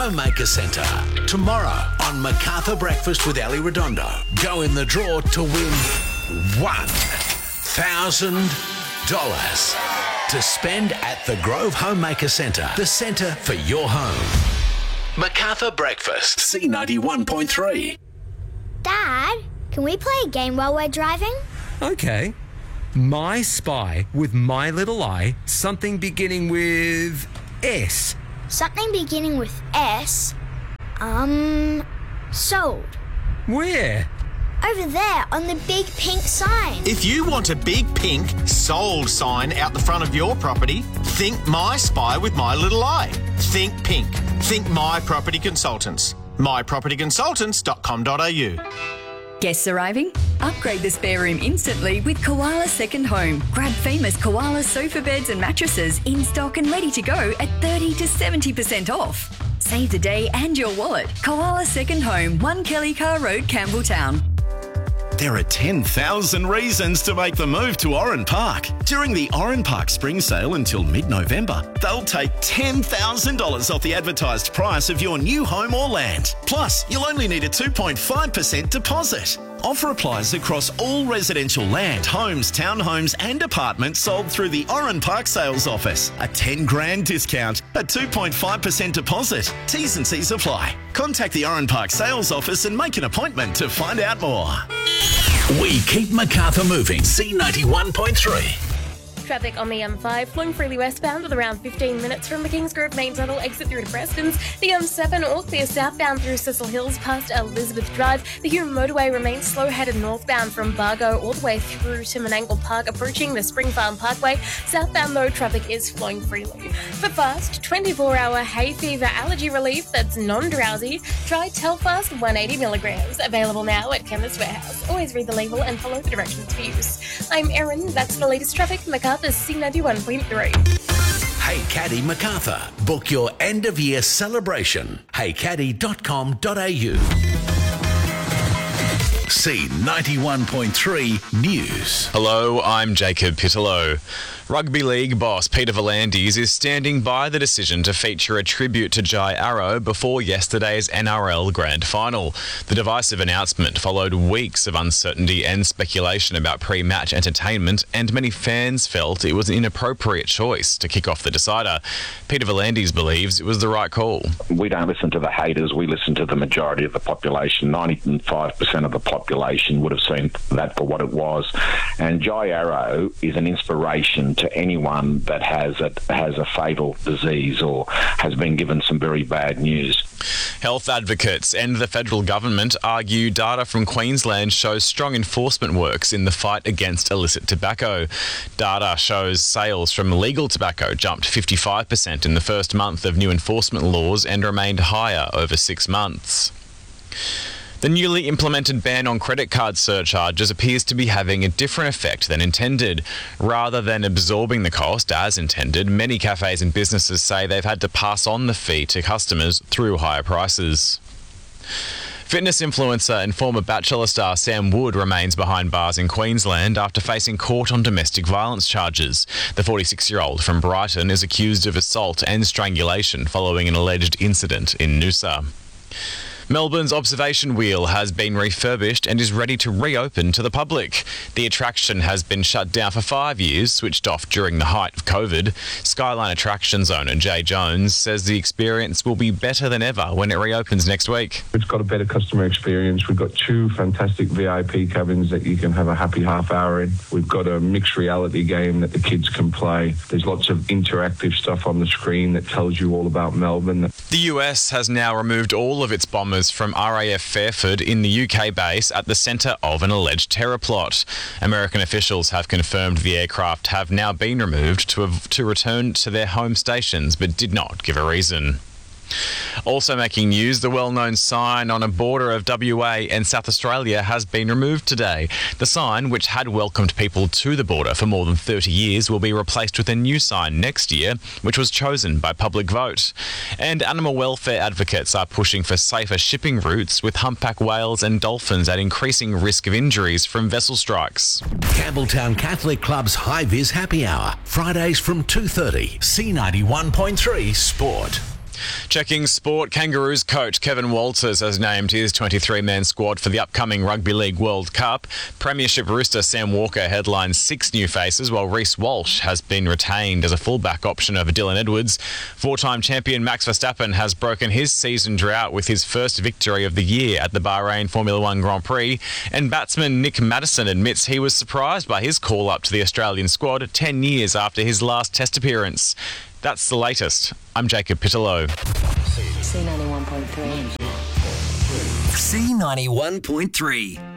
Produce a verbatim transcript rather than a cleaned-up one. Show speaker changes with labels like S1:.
S1: Homemaker Centre. Tomorrow on MacArthur Breakfast with Ali Redondo. Go in the draw to win one thousand dollars to spend at the Grove Homemaker Centre, the centre for your home. MacArthur Breakfast, C ninety-one point three.
S2: Dad, can we play a game while we're driving?
S3: Okay. My Spy with My Little Eye, something beginning with S.
S2: Something beginning with S? Um, sold.
S3: Where?
S2: Over there on the big pink sign.
S4: If you want a big pink sold sign out the front of your property, think My Spy with My Little Eye. Think pink. Think My Property Consultants. my property consultants dot com dot a u.
S5: Guests arriving? Upgrade the spare room instantly with Koala Second Home. Grab famous Koala sofa beds and mattresses in stock and ready to go at thirty to seventy percent off. Save the day and your wallet. Koala Second Home, one Kelly Car Road, Campbelltown.
S6: There are ten thousand reasons to make the move to Oran Park. During the Oran Park Spring Sale until mid-November, they'll take ten thousand dollars off the advertised price of your new home or land. Plus, you'll only need a two point five percent deposit. Offer applies across all residential land, homes, townhomes and apartments sold through the Oran Park Sales Office. A ten grand discount, a two point five percent deposit. T's and C's apply. Contact the Oran Park Sales Office and make an appointment to find out more.
S1: We keep MacArthur moving, C ninety-one point three.
S7: Traffic on the M five flowing freely westbound with around fifteen minutes from the Kingsgrove main tunnel exit through to Preston's. The M seven Auckland southbound through Cecil Hills past Elizabeth Drive. The Hume motorway remains slow headed northbound from Bargo all the way through to Menangle Park approaching the Spring Farm Parkway. Southbound though traffic is flowing freely. For fast twenty-four hour hay fever allergy relief that's non-drowsy, try Telfast one hundred eighty milligrams. Available now at Chemist Warehouse. Always read the label and follow the directions for use. I'm Erin. That's the latest traffic. MacArthur C ninety-one point three.
S1: Hey Caddy MacArthur. Book your end of year celebration. hey caddy dot com dot a u. C ninety-one point three News.
S8: Hello, I'm Jacob Pittello. Rugby League boss Peter V'landys is standing by the decision to feature a tribute to Jai Arrow before yesterday's N R L Grand Final. The divisive announcement followed weeks of uncertainty and speculation about pre-match entertainment, and many fans felt it was an inappropriate choice to kick off the decider. Peter V'landys believes it was the right call.
S9: We don't listen to the haters, we listen to the majority of the population. ninety-five percent of the population would have seen that for what it was. And Jai Arrow is an inspiration to anyone that has a, has a fatal disease or has been given some very bad news.
S8: Health advocates and the federal government argue data from Queensland shows strong enforcement works in the fight against illicit tobacco. Data shows sales from legal tobacco jumped fifty-five percent in the first month of new enforcement laws and remained higher over six months. The newly implemented ban on credit card surcharges appears to be having a different effect than intended. Rather than absorbing the cost as intended, many cafes and businesses say they've had to pass on the fee to customers through higher prices. Fitness influencer and former Bachelor star Sam Wood remains behind bars in Queensland after facing court on domestic violence charges. The forty-six-year-old from Brighton is accused of assault and strangulation following an alleged incident in Noosa. Melbourne's observation wheel has been refurbished and is ready to reopen to the public. The attraction has been shut down for five years, switched off during the height of COVID. Skyline Attractions owner Jay Jones says the experience will be better than ever when it reopens next week.
S10: It's got a better customer experience. We've got two fantastic V I P cabins that you can have a happy half hour in. We've got a mixed reality game that the kids can play. There's lots of interactive stuff on the screen that tells you all about Melbourne.
S8: The U S has now removed all of its bombers from R A F Fairford in the U K base at the centre of an alleged terror plot. American officials have confirmed the aircraft have now been removed to, to return to their home stations, but did not give a reason. Also making news, the well-known sign on a border of W A and South Australia has been removed today. The sign, which had welcomed people to the border for more than thirty years, will be replaced with a new sign next year, which was chosen by public vote. And animal welfare advocates are pushing for safer shipping routes, with humpback whales and dolphins at increasing risk of injuries from vessel strikes.
S1: Campbelltown Catholic Club's High Vis Happy Hour, Fridays from two thirty, C ninety-one point three Sport.
S8: Checking sport, Kangaroos coach Kevin Walters has named his twenty-three man squad for the upcoming Rugby League World Cup. Premiership rooster Sam Walker headlines six new faces, while Reece Walsh has been retained as a fullback option over Dylan Edwards. Four-time champion Max Verstappen has broken his season drought with his first victory of the year at the Bahrain Formula One Grand Prix. And batsman Nick Maddison admits he was surprised by his call-up to the Australian squad ten years after his last Test appearance. That's the latest. I'm Jacob Pitalow.
S11: C ninety-one point three.
S12: C ninety-one point three.